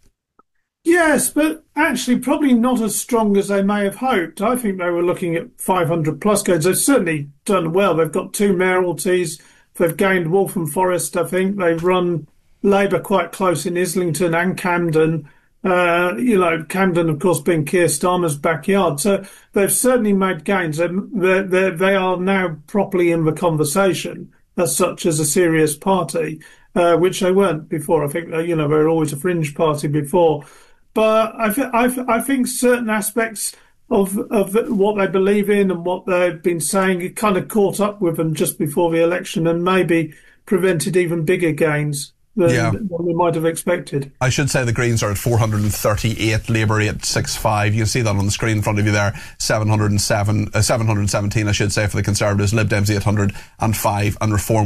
Yes, but actually probably not as strong as they may have hoped. I think they were looking at 500 plus gains. They've certainly done well. They've got two mayoralties. They've gained Waltham Forest, I think. They've run Labour quite close in Islington and Camden. Camden, of course, being Keir Starmer's backyard. So they've certainly made gains. They are now properly in the conversation as such as a serious party, which they weren't before. I think, they were always a fringe party before. But I think certain aspects of what they believe in and what they've been saying, it kind of caught up with them just before the election and maybe prevented even bigger gains than we might have expected. I should say the Greens are at 438, Labour 865. You can see that on the screen in front of you there. 717, I should say, for the Conservatives. Lib Dems 805 and Reform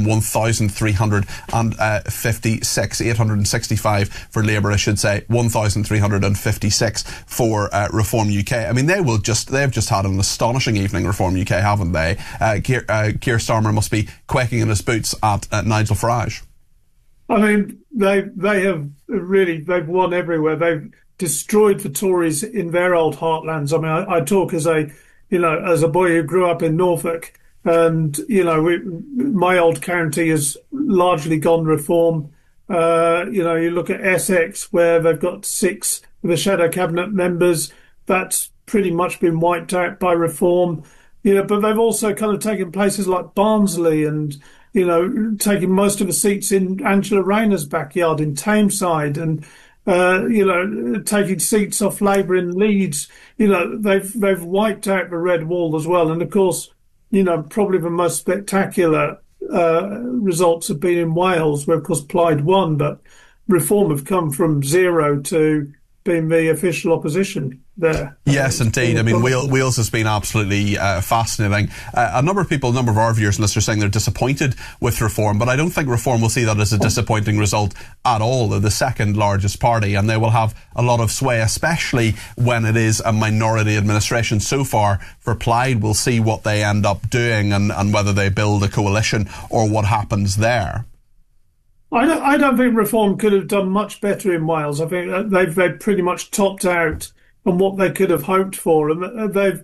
1,356. 865 for Labour, I should say. 1,356 for Reform UK. I mean, they've just had an astonishing evening, Reform UK, haven't they? Keir Starmer must be quaking in his boots at Nigel Farage. I mean, they've won everywhere. They've destroyed the Tories in their old heartlands. I mean, I talk as a boy who grew up in Norfolk, and my old county has largely gone Reform. You look at Essex, where they've got 6 of the shadow cabinet members. That's pretty much been wiped out by Reform. But they've also kind of taken places like Barnsley and taking most of the seats in Angela Rayner's backyard in Tameside. And taking seats off Labour in Leeds. They've wiped out the Red Wall as well. And of course, probably the most spectacular results have been in Wales, where of course Plaid won, but Reform have come from zero to being the official opposition there. Yes, indeed. I mean, Wales has been absolutely fascinating. A number of our viewers and listeners are saying they're disappointed with Reform, but I don't think Reform will see that as a disappointing result at all. They're the second largest party, and they will have a lot of sway, especially when it is a minority administration. So far, for Plaid, we'll see what they end up doing and whether they build a coalition or what happens there. I don't think Reform could have done much better in Wales. I think they've pretty much topped out on what they could have hoped for, and they've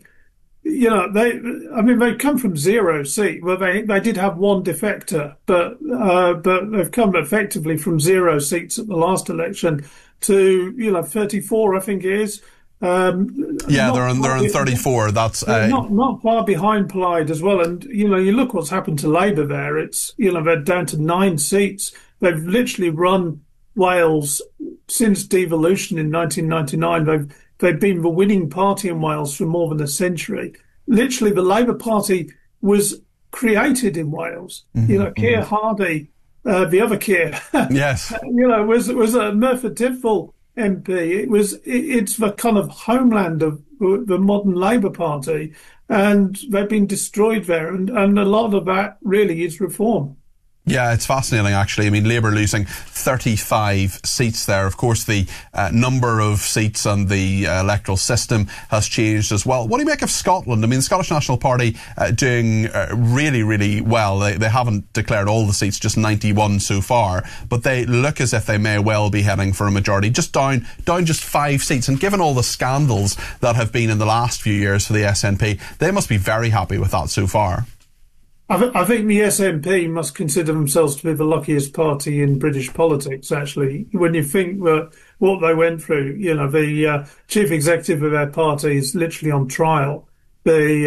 come from 0 seat. Well, they did have one defector, but they've come effectively from 0 seats at the last election to 34, I think it is. They're in 34. That's not far behind Plaid as well. And you look what's happened to Labour there. It's they're down to 9 seats. They've literally run Wales since devolution in 1999. They've been the winning party in Wales for more than a century. Literally, the Labour Party was created in Wales. Keir Hardie, the other Keir, yes, was a Merthyr Tydfil MP. It's the kind of homeland of the modern Labour Party, and they've been destroyed there. And a lot of that really is Reform. Yeah, it's fascinating, actually. I mean, Labour losing 35 seats there. Of course, the number of seats and the electoral system has changed as well. What do you make of Scotland? I mean, the Scottish National Party doing really, really well. They haven't declared all the seats, just 91 so far, but they look as if they may well be heading for a majority, just down just 5 seats. And given all the scandals that have been in the last few years for the SNP, they must be very happy with that so far. I think the SNP must consider themselves to be the luckiest party in British politics, actually. When you think that what they went through, the chief executive of their party is literally on trial. They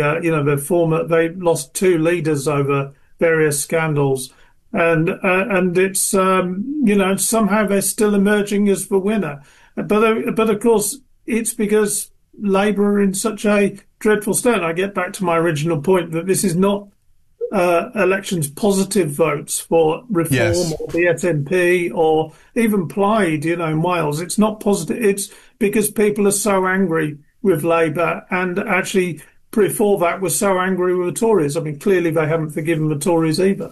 lost 2 leaders over various scandals. And it's, somehow they're still emerging as the winner. But of course, it's because Labour are in such a dreadful state. I get back to my original point that this is not elections positive votes for Reform, yes, or the SNP or even Plaid, in Wales. It's not positive. It's because people are so angry with Labour, and actually before that was so angry with the Tories. I mean, clearly they haven't forgiven the Tories either.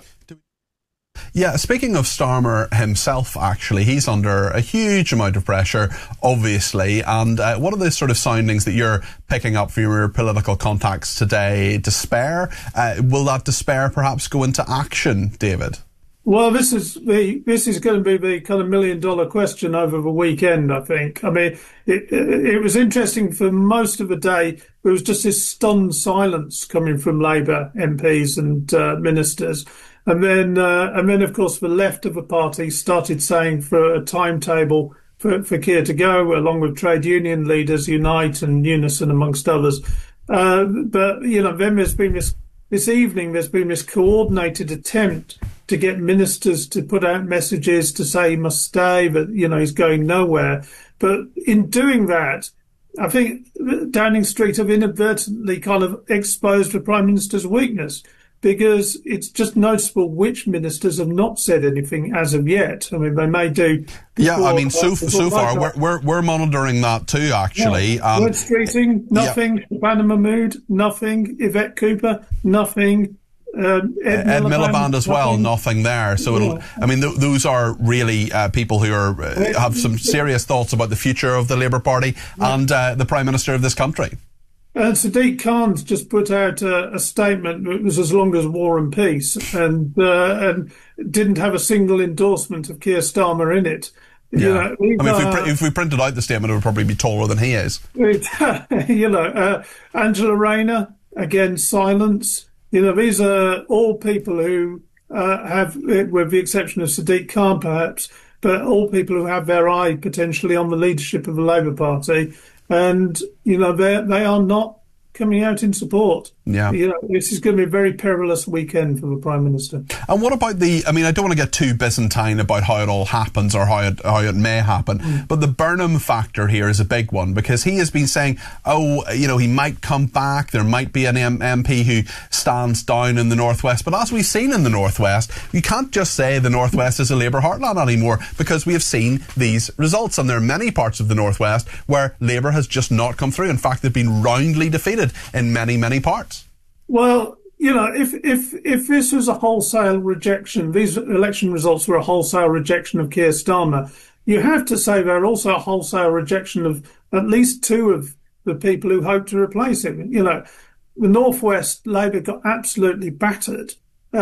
Yeah, speaking of Starmer himself, actually, he's under a huge amount of pressure, obviously. And what are the sort of soundings that you're picking up from your political contacts today? Despair? Will that despair perhaps go into action, David? Well, this is going to be the kind of $1 million question over the weekend, I think. I mean, it was interesting for most of the day. There was just this stunned silence coming from Labour MPs and ministers. And then, of course, the left of the party started saying for a timetable for Keir to go, along with trade union leaders, Unite and Unison, amongst others. But then there's been this evening, there's been this coordinated attempt to get ministers to put out messages to say he must stay, but, he's going nowhere. But in doing that, I think Downing Street have inadvertently kind of exposed the Prime Minister's weakness, because it's just noticeable which ministers have not said anything as of yet. I mean, they may do. Yeah, I mean, so far we're monitoring that too, actually. Yeah. Word Streeting, nothing. Yeah. Shabana Mahmood, nothing. Yvette Cooper, nothing. Ed Miliband as well, nothing there. So those are really people who have some serious thoughts about the future of the Labour Party and the Prime Minister of this country. Sadiq Khan's just put out a statement that was as long as War and Peace, and didn't have a single endorsement of Keir Starmer in it. Yeah. If we printed out the statement, it would probably be taller than he is. Angela Rayner, again, silence. These are all people who have, with the exception of Sadiq Khan perhaps, but all people who have their eye potentially on the leadership of the Labour Party. And, they are not coming out in support. Yeah. This is going to be a very perilous weekend for the Prime Minister. And what about I don't want to get too Byzantine about how it all happens or how it may happen, but the Burnham factor here is a big one, because he has been saying, he might come back, there might be an MP who stands down in the Northwest, but as we've seen in the Northwest, you can't just say the Northwest is a Labour heartland anymore, because we have seen these results, and there are many parts of the Northwest where Labour has just not come through. In fact, they've been roundly defeated in many, many parts. Well, if this was a wholesale rejection, these election results were a wholesale rejection of Keir Starmer, you have to say they're also a wholesale rejection of at least two of the people who hope to replace him. The Northwest Labour got absolutely battered.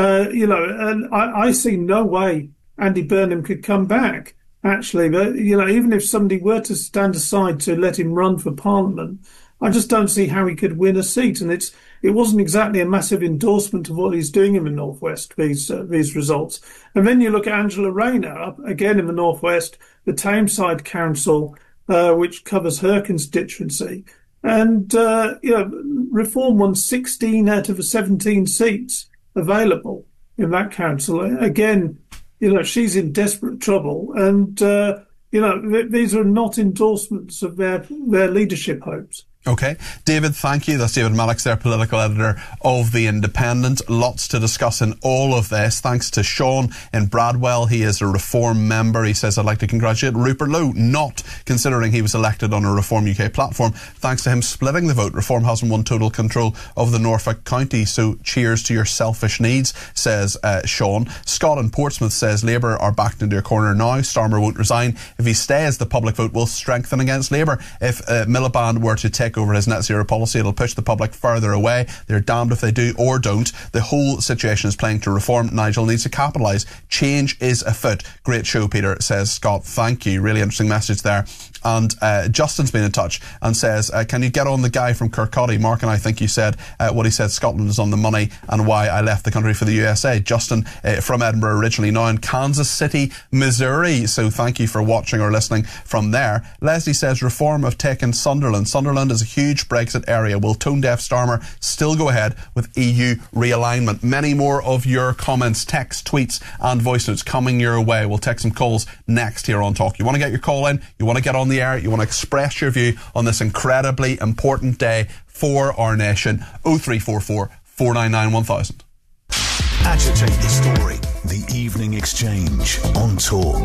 And I see no way Andy Burnham could come back, actually. But, even if somebody were to stand aside to let him run for Parliament, I just don't see how he could win a seat. And it wasn't exactly a massive endorsement of what he's doing in the Northwest, these results. And then you look at Angela Rayner, up again in the Northwest, the Tameside Council, which covers her constituency. And, Reform won 16 out of the 17 seats available in that council. Again, she's in desperate trouble. And, these are not endorsements of their leadership hopes. Okay. David, thank you. That's David Maddox there, political editor of The Independent. Lots to discuss in all of this. Thanks to Sean in Bradwell. He is a Reform member. He says, I'd like to congratulate Rupert Lowe, not considering he was elected on a Reform UK platform. Thanks to him splitting the vote, Reform hasn't won total control of the Norfolk County. So cheers to your selfish needs, says Sean. Scott in Portsmouth says, Labour are backed into a corner now. Starmer won't resign. If he stays, the public vote will strengthen against Labour. If Miliband were to take over his net zero policy, it'll push the public further away. They're damned if they do or don't. The whole situation is playing to Reform. Nigel needs to capitalise. Change is afoot. Great show, Peter, says Scott. Thank you. Really interesting message there. And Justin's been in touch and says, can you get on the guy from Kirkcaldy? Mark and I think you said what he said, Scotland is on the money and why I left the country for the USA. Justin from Edinburgh originally, now in Kansas City, Missouri. So thank you for watching or listening from there. Leslie says, Reform have taken Sunderland. Sunderland is a huge Brexit area. Will tone-deaf Starmer still go ahead with EU realignment? Many more of your comments, text, tweets and voice notes coming your way. We'll take some calls next here on Talk. You want to get your call in? You want to get on the air? You want to express your view on this incredibly important day for our nation? 0344 499 1000. Agitate the story. The Evening Exchange on Talk.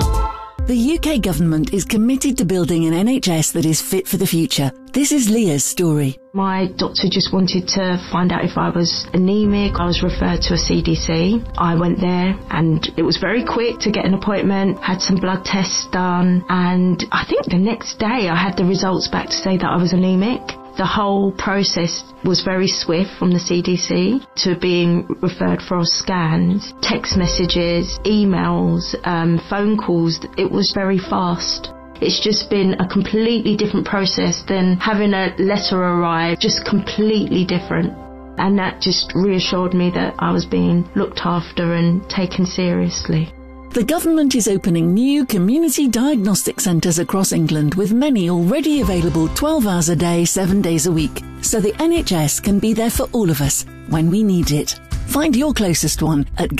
The UK government is committed to building an NHS that is fit for the future. This is Leah's story. My doctor just wanted to find out if I was anemic. I was referred to a CDC. I went there and it was very quick to get an appointment, had some blood tests done, and I think the next day I had the results back to say that I was anemic. The whole process was very swift, from the CDC to being referred for scans, text messages, emails, phone calls. It was very fast. It's just been a completely different process than having a letter arrive, just completely different. And that just reassured me that I was being looked after and taken seriously. The government is opening new community diagnostic centres across England, with many already available 12 hours a day, 7 days a week, so the NHS can be there for all of us when we need it. Find your closest one at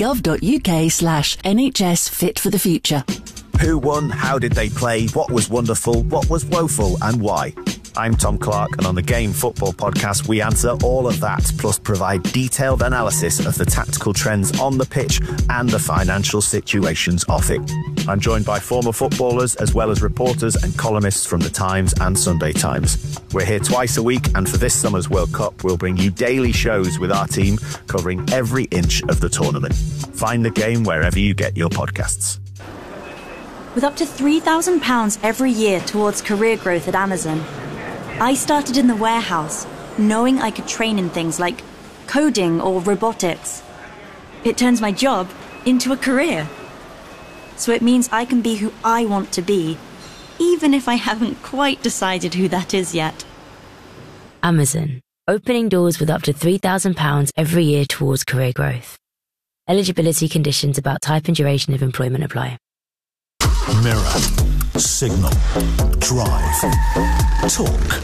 gov.uk/NHS Fit for the Future. Who won? How did they play? What was wonderful? What was woeful? And why? I'm Tom Clark, and on the Game Football Podcast, we answer all of that, plus provide detailed analysis of the tactical trends on the pitch and the financial situations off it. I'm joined by former footballers, as well as reporters and columnists from The Times and Sunday Times. We're here twice a week, and for this summer's World Cup, we'll bring you daily shows with our team covering every inch of the tournament. Find the Game wherever you get your podcasts. With up to £3,000 every year towards career growth at Amazon, I started in the warehouse, knowing I could train in things like coding or robotics. It turns my job into a career. So it means I can be who I want to be, even if I haven't quite decided who that is yet. Amazon, opening doors with up to £3,000 every year towards career growth. Eligibility conditions about type and duration of employment apply. Mirror, Signal, Drive, Talk.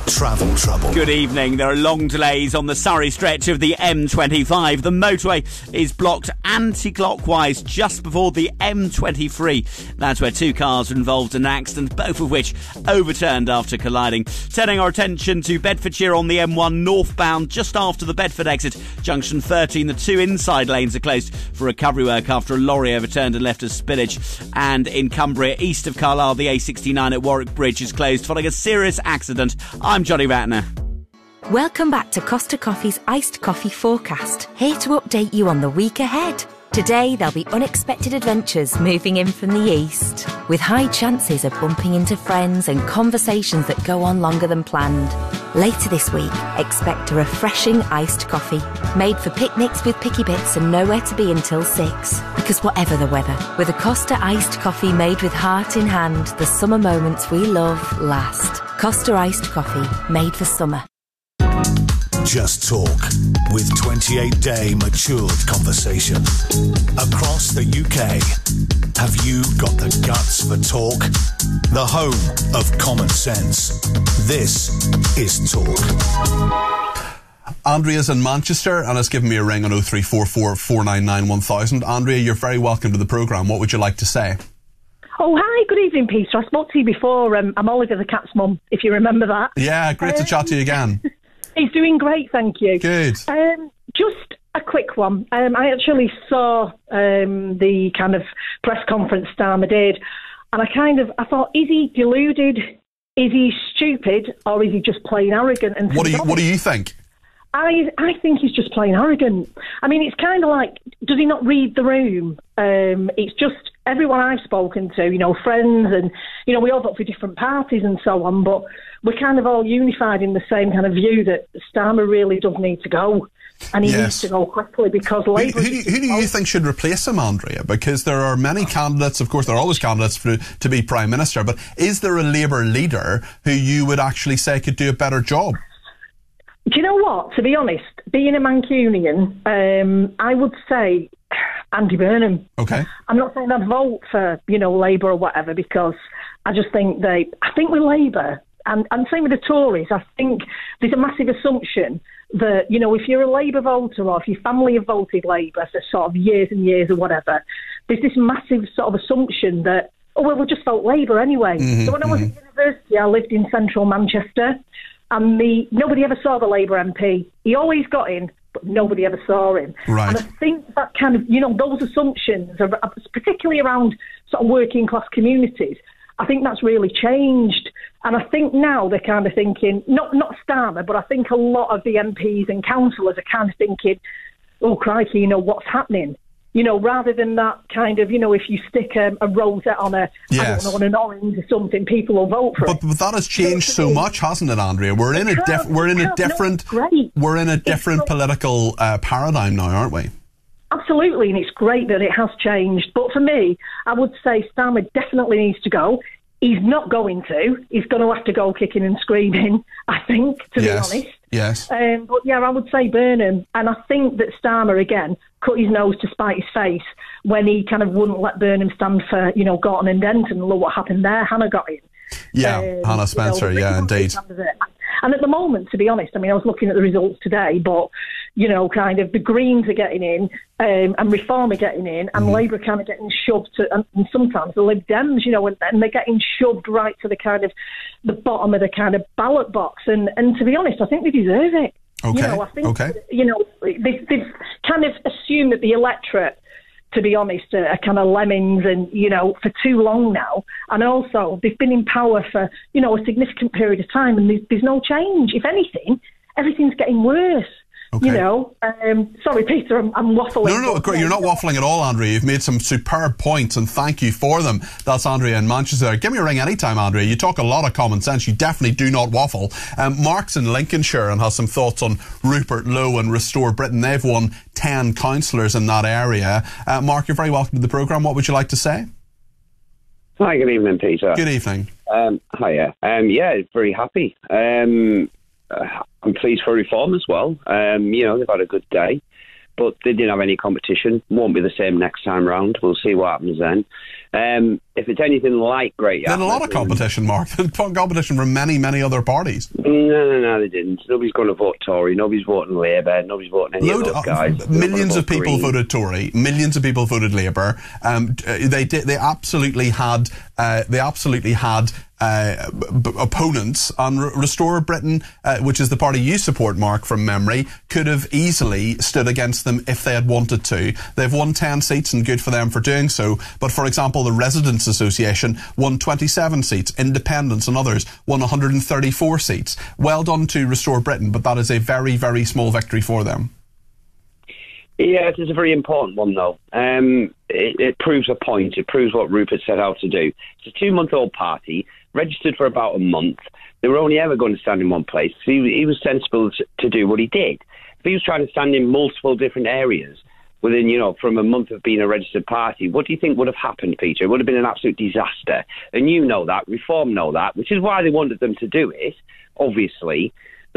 travel trouble. Good evening. There are long delays on the Surrey stretch of the M25. The motorway is blocked anti-clockwise just before the M23. That's where 2 cars were involved in an accident, both of which overturned after colliding. Turning our attention to Bedfordshire on the M1 northbound, just after the Bedford exit, junction 13. The 2 inside lanes are closed for recovery work after a lorry overturned and left a spillage. And in Cumbria, east of Carlisle, the A69 at Warwick Bridge is closed following a serious accident. I'm Johnny Ratner. Welcome back to Costa Coffee's Iced Coffee Forecast, here to update you on the week ahead. Today, there'll be unexpected adventures moving in from the east, with high chances of bumping into friends and conversations that go on longer than planned. Later this week, expect a refreshing iced coffee, made for picnics with picky bits and nowhere to be until 6. Because whatever the weather, with a Costa iced coffee made with heart in hand, the summer moments we love last. Costa iced coffee, made for summer. Just Talk, with 28-day matured conversation. Across the UK, have you got the guts for talk? The home of common sense. This is Talk. Andrea's in Manchester and has given me a ring on 0344 499 1000. Andrea, you're very welcome to the programme. What would you like to say? Oh, hi, good evening, Peter. I spoke to you before. I'm Oliver the cat's mum, if you remember that. Yeah, great to chat to you again. He's doing great, thank you. Good. Just a quick one. I actually saw the kind of press conference Starmer did, and I thought, is he deluded? Is he stupid? Or is he just plain arrogant? And what do you think? I think he's just plain arrogant. I mean, it's kind of like, does he not read the room? It's just everyone I've spoken to, friends, and, we all vote for different parties and so on, but we're kind of all unified in the same kind of view that Starmer really does need to go. And he needs to go quickly because Labour... Who do you think should replace him, Andrea? Because there are many candidates, of course, there are always candidates to be Prime Minister, but is there a Labour leader who you would actually say could do a better job? Do you know what? To be honest, being a Mancunian, I would say Andy Burnham. Okay. I'm not saying I'd vote for, Labour or whatever, because I just think I think with Labour, and same with the Tories, I think there's a massive assumption that, if you're a Labour voter or if your family have voted Labour for sort of years and years or whatever, there's this massive sort of assumption that, we'll just vote Labour anyway. So when I was at university, I lived in central Manchester, and nobody ever saw the Labour MP. He always got in, but nobody ever saw him. Right. And I think that kind of, those assumptions, are, particularly around sort of working class communities, I think that's really changed. And I think now they're kind of thinking, not Starmer, but I think a lot of the MPs and councillors are kind of thinking, oh, crikey, what's happening? Rather than that kind of, if you stick a rosette on I don't know, on an orange or something, people will vote for it. But that has changed so much, hasn't it, Andrea? We're in a different political paradigm now, aren't we? Absolutely, and it's great that it has changed. But for me, I would say Starmer definitely needs to go. He's not going to. He's going to have to go kicking and screaming, I think, to be honest. Yes. But yeah, I would say Burnham. And I think that Starmer, again, cut his nose to spite his face when he kind of wouldn't let Burnham stand for, Gorton and Denton. Look what happened there. Hannah got in. Yeah, Hannah Spencer, indeed. And at the moment, to be honest, I was looking at the results today, but, kind of the Greens are getting in and Reform are getting in and Labour kind of getting shoved to, and sometimes the Lib Dems, and they're getting shoved right to the kind of the bottom of the kind of ballot box. And to be honest, I think they deserve it. Okay. I think, they've kind of assumed that the electorate, to be honest, are kind of lemmings and, for too long now. And also, they've been in power for, a significant period of time and there's no change. If anything, everything's getting worse. Okay. Sorry, Peter, I'm waffling. No, great. You're not waffling at all, Andrea. You've made some superb points and thank you for them. That's Andrea in Manchester. Give me a ring anytime, Andrea. You talk a lot of common sense. You definitely do not waffle. Mark's in Lincolnshire and has some thoughts on Rupert Lowe and Restore Britain. They've won 10 councillors in that area. Mark, you're very welcome to the programme. What would you like to say? Hi, good evening, Peter. Good evening. Hiya. Very happy. I'm pleased for Reform as well. They've had a good day, but they didn't have any competition. Won't be the same next time round. We'll see what happens then. If it's anything like Great Yarmouth... They had a lot of competition, Mark. Competition from many, many other parties. No, they didn't. Nobody's going to vote Tory. Nobody's voting Labour. Nobody's voting any of those guys. Millions of people voted Tory. Millions of people voted Labour. They absolutely had opponents on Restore Britain, which is the party you support, Mark, from memory, could have easily stood against them if they had wanted to. They've won 10 seats, and good for them for doing so. But, for example, the Residents Association won 27 seats. Independents and others won 134 seats. Well done to Restore Britain, but that is a very, very small victory for them. Yeah, it is a very important one, though. It proves a point. It proves what Rupert set out to do. It's a 2-month-old party, registered for about a month. They were only ever going to stand in one place. He was sensible to do what he did. If he was trying to stand in multiple different areas within, from a month of being a registered party, what do you think would have happened, Peter? It would have been an absolute disaster. And you know that. Reform know that, which is why they wanted them to do it, obviously.